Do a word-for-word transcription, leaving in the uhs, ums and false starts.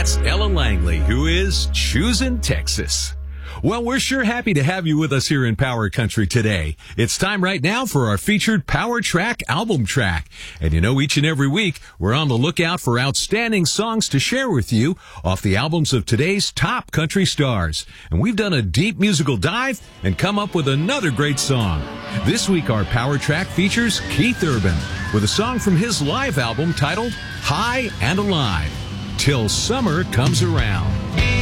That's Ella Langley, who is choosing Texas. Well, we're sure happy to have you with us here in Power Country today. It's time right now for our featured Power Track album track. And you know, each and every week, we're on the lookout for outstanding songs to share with you off the albums of today's top country stars. And we've done a deep musical dive and come up with another great song. This week, our Power Track features Keith Urban with a song from his live album titled High and Alive, Till Summer Comes Around.